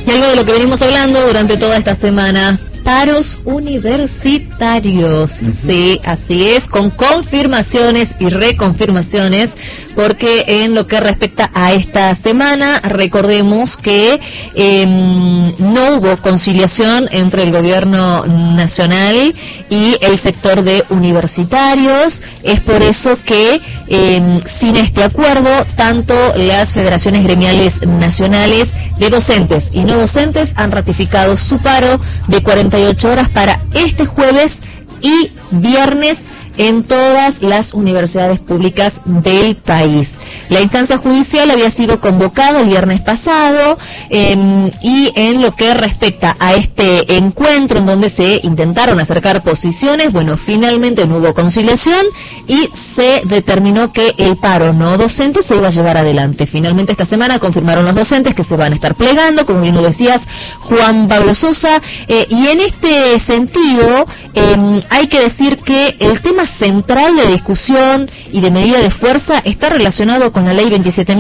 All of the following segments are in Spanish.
Y algo de lo que venimos hablando durante toda esta semana, paros universitarios. Sí, así es, con confirmaciones y reconfirmaciones, porque en lo que respecta a esta semana, recordemos que no hubo conciliación entre el gobierno nacional y el sector de universitarios. Es por eso que sin este acuerdo, tanto las federaciones gremiales nacionales de docentes y no docentes han ratificado su paro de 48 horas para este jueves y viernes en todas las universidades públicas del país. La instancia judicial había sido convocada el viernes pasado y en lo que respecta a este encuentro en donde se intentaron acercar posiciones, bueno, finalmente no hubo conciliación y se determinó que el paro no docente se iba a llevar adelante. Finalmente esta semana confirmaron los docentes que se van a estar plegando, como bien lo decías, Juan Pablo Sosa, y en este sentido hay que decir que el tema central de discusión y de medida de fuerza está relacionado con la ley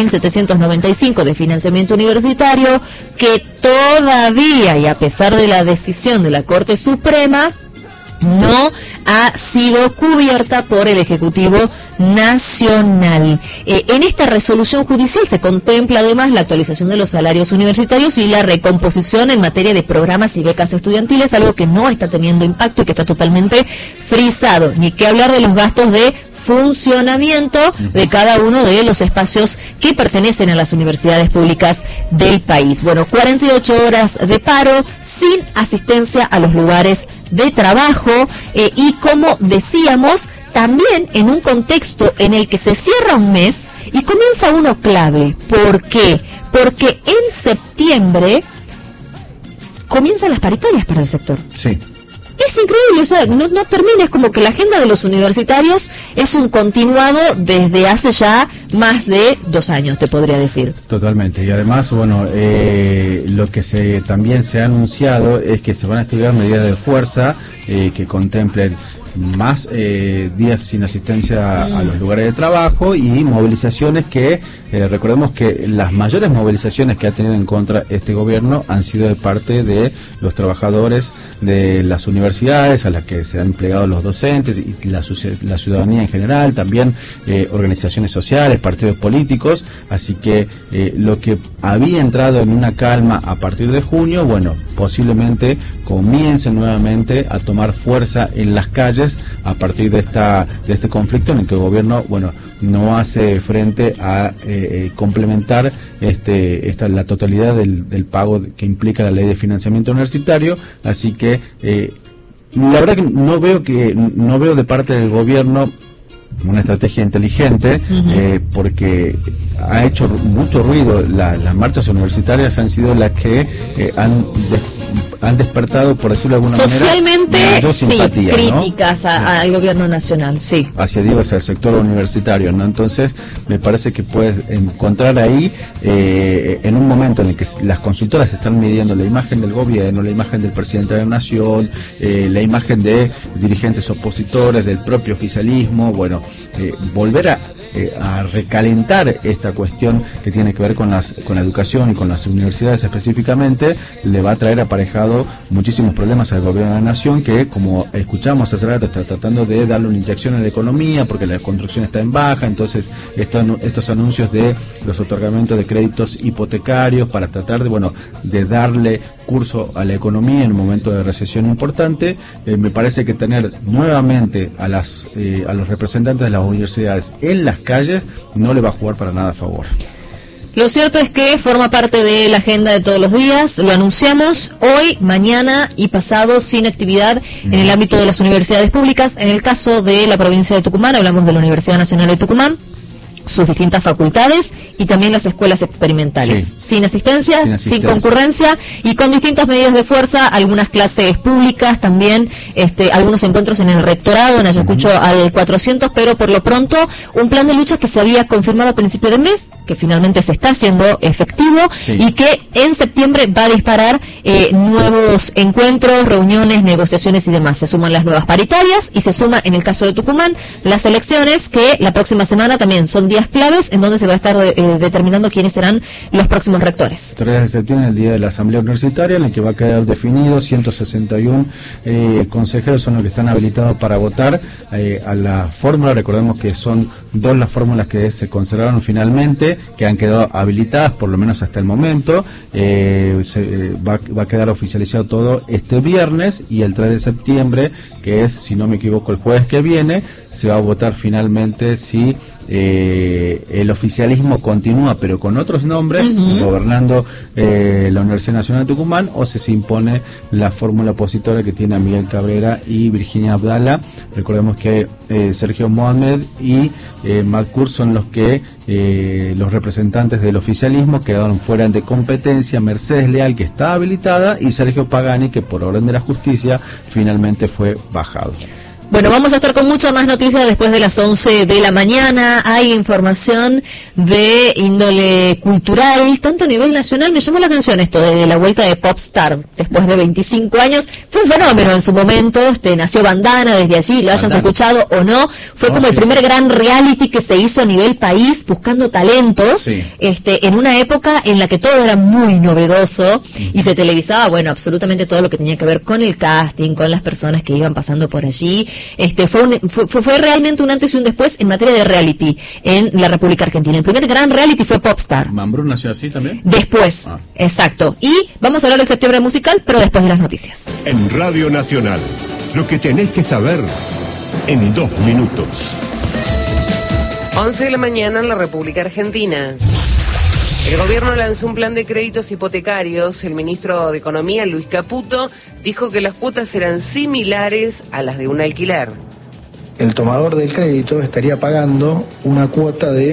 27.795 de financiamiento universitario, que todavía, y a pesar de la decisión de la Corte Suprema, no ha sido cubierta por el Ejecutivo Nacional. En esta resolución judicial se contempla además la actualización de los salarios universitarios y la recomposición en materia de programas y becas estudiantiles, algo que no está teniendo impacto y que está totalmente frisado. Ni que hablar de los gastos de funcionamiento de cada uno de los espacios que pertenecen a las universidades públicas del país. Bueno, 48 horas de paro sin asistencia a los lugares de trabajo y, como decíamos, también en un contexto en el que se cierra un mes y comienza uno clave. ¿Por qué? Porque en septiembre comienzan las paritarias para el sector. Sí. Es increíble, o sea, no termina, es como que la agenda de los universitarios es un continuado desde hace ya más de 2 años, te podría decir. Totalmente, y además, bueno, lo que también se ha anunciado es que se van a estudiar medidas de fuerza que contemplen más días sin asistencia a los lugares de trabajo y movilizaciones que, recordemos que las mayores movilizaciones que ha tenido en contra este gobierno han sido de parte de los trabajadores de las universidades, a las que se han plegado los docentes y la ciudadanía en general, también organizaciones sociales, partidos políticos, así que lo que había entrado en una calma a partir de junio, bueno, posiblemente comience nuevamente a tomar fuerza en las calles a partir de este conflicto en el que el gobierno, bueno, no hace frente a complementar la totalidad del pago que implica la ley de financiamiento universitario, así que la verdad que no veo de parte del gobierno una estrategia inteligente, porque ha hecho mucho ruido. Las marchas universitarias han sido las que han despertado, por decirlo de alguna socialmente, manera, mayor simpatía, críticas, ¿no? al gobierno nacional, sí. Hacia el sector universitario, ¿no? Entonces, me parece que puedes encontrar ahí, en un momento en el que las consultoras están midiendo la imagen del gobierno, la imagen del presidente de la nación, la imagen de dirigentes opositores, del propio oficialismo, bueno, volver a recalentar esta cuestión que tiene que ver con la educación y con las universidades específicamente, le va a traer aparejado muchísimos problemas al gobierno de la nación, que, como escuchamos hace rato, está tratando de darle una inyección a la economía porque la construcción está en baja. Entonces estos anuncios de los otorgamientos de créditos hipotecarios para tratar de darle curso a la economía en un momento de recesión importante, me parece que tener nuevamente a los representantes de las universidades en las calles no le va a jugar para nada a favor. Lo cierto es que forma parte de la agenda de todos los días, lo anunciamos hoy, mañana y pasado sin actividad en el ámbito de las universidades públicas. En el caso de la provincia de Tucumán, hablamos de la Universidad Nacional de Tucumán, sus distintas facultades y también las escuelas experimentales. Sí. Sin asistencia, sin concurrencia y con distintas medidas de fuerza, algunas clases públicas, también algunos encuentros en el rectorado, en Ayacucho al 400, pero por lo pronto un plan de lucha que se había confirmado a principio de mes, que finalmente se está haciendo efectivo y que en septiembre va a disparar nuevos encuentros, reuniones, negociaciones y demás. Se suman las nuevas paritarias y se suma, en el caso de Tucumán, las elecciones, que la próxima semana también son días días claves en donde se va a estar determinando quiénes serán los próximos rectores. 3 de septiembre, el día de la Asamblea Universitaria, en el que va a quedar definido 161 consejeros son los que están habilitados para votar a la fórmula. Recordemos que son 2 las fórmulas que se conservaron finalmente, que han quedado habilitadas por lo menos hasta el momento. Va a quedar oficializado todo este viernes, y el 3 de septiembre, que es, si no me equivoco, el jueves que viene, se va a votar finalmente si el oficialismo continúa pero con otros nombres gobernando la Universidad Nacional de Tucumán, o se impone la fórmula opositora que tiene a Miguel Cabrera y Virginia Abdala. Recordemos que Sergio Mohamed y Madcour son los que los representantes del oficialismo quedaron fuera de competencia. Mercedes Leal, que está habilitada, y Sergio Pagani, que por orden de la justicia finalmente fue bajado. Bueno, vamos a estar con mucha más noticias después de las 11 de la mañana. Hay información de índole cultural, tanto a nivel nacional. Me llamó la atención esto de la vuelta de Popstar después de 25 años. Fue un fenómeno en su momento. Nació Bandana desde allí, lo hayas escuchado o no. Fue como el primer gran reality que se hizo a nivel país, buscando talentos, en una época en la que todo era muy novedoso y se televisaba, bueno, absolutamente todo lo que tenía que ver con el casting, con las personas que iban pasando por allí. Fue realmente un antes y un después en materia de reality en la República Argentina. El primer gran reality fue Popstar. ¿Mambrú nació así también? Después, exacto. Y vamos a hablar del septiembre musical, pero después de las noticias. En Radio Nacional, lo que tenés que saber en 2 minutos. 11 de la mañana en la República Argentina. El gobierno lanzó un plan de créditos hipotecarios. El ministro de Economía, Luis Caputo, dijo que las cuotas serán similares a las de un alquiler. El tomador del crédito estaría pagando una cuota de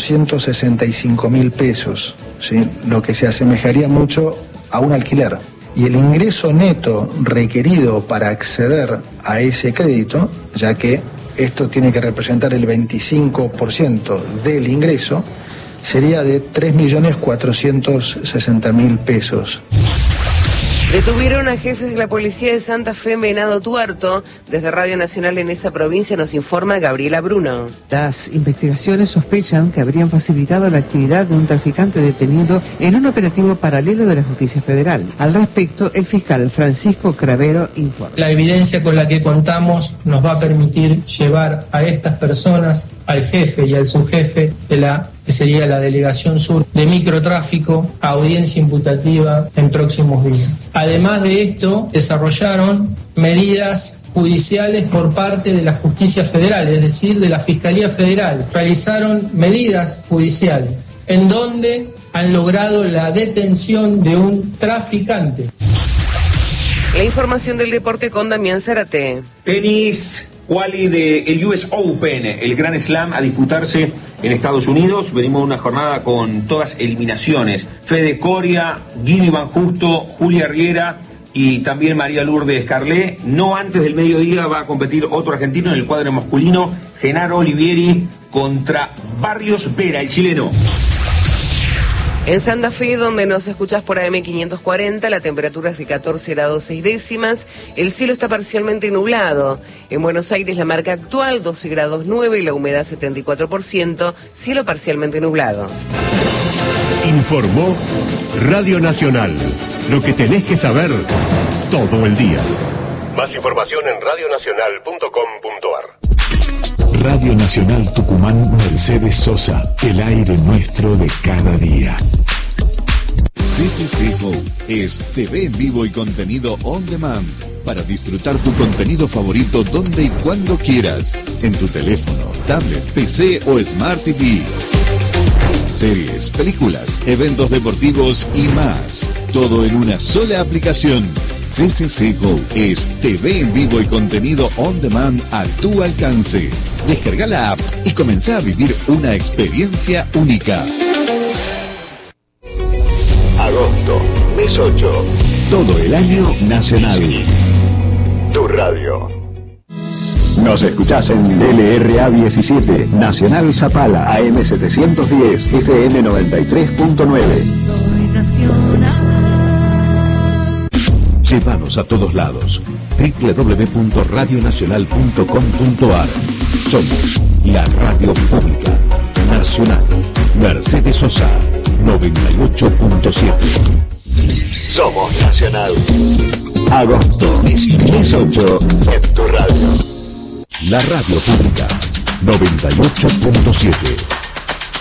865.000 pesos, ¿sí? Lo que se asemejaría mucho a un alquiler. Y el ingreso neto requerido para acceder a ese crédito, ya que esto tiene que representar el 25% del ingreso, sería de 3.460.000 pesos. Detuvieron a jefes de la policía de Santa Fe en Venado Tuerto. Desde Radio Nacional en esa provincia nos informa Gabriela Bruno. Las investigaciones sospechan que habrían facilitado la actividad de un traficante detenido en un operativo paralelo de la Justicia Federal. Al respecto, el fiscal Francisco Cravero informa. La evidencia con la que contamos nos va a permitir llevar a estas personas, al jefe y al subjefe de la que sería la Delegación Sur de Microtráfico, a audiencia imputativa en próximos días. Además de esto, desarrollaron medidas judiciales por parte de la Justicia Federal, es decir, de la Fiscalía Federal. Realizaron medidas judiciales en donde han logrado la detención de un traficante. La información del deporte con Damián Zárate. Tenis. Quali del US Open, el Grand Slam a disputarse en Estados Unidos. Venimos de una jornada con todas eliminaciones. Fede Coria, Gini Van Justo, Julia Riera y también María Lourdes Carlé. No antes del mediodía va a competir otro argentino en el cuadro masculino, Genaro Olivieri contra Barrios Vera, el chileno. En Santa Fe, donde nos escuchás por AM 540, la temperatura es de 14 grados 6 décimas, el cielo está parcialmente nublado. En Buenos Aires la marca actual 12 grados 9 y la humedad 74%, cielo parcialmente nublado. Informó Radio Nacional, lo que tenés que saber todo el día. Más información en radionacional.com.ar. Radio Nacional Tucumán, Mercedes Sosa, el aire nuestro de cada día. CCC Go es TV en vivo y contenido on demand para disfrutar tu contenido favorito donde y cuando quieras, en tu teléfono, tablet, PC o Smart TV. Series, películas, eventos deportivos y más. Todo en una sola aplicación. CCC Go es TV en vivo y contenido on demand a tu alcance. Descarga la app y comenzá a vivir una experiencia única. Agosto, mes 8. Todo el año nacional. Tu radio. Nos escuchás en LRA 17, Nacional Zapala, AM 710, FM 93.9. Soy nacional. Llévanos a todos lados. www.radionacional.com.ar. Somos la radio pública. Nacional. Mercedes Sosa, 98.7. Somos Nacional. Agosto 18 en tu radio. La radio pública, 98.7.